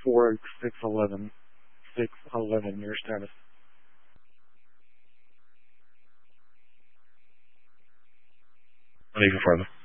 44611. 611, your status. What do you go further?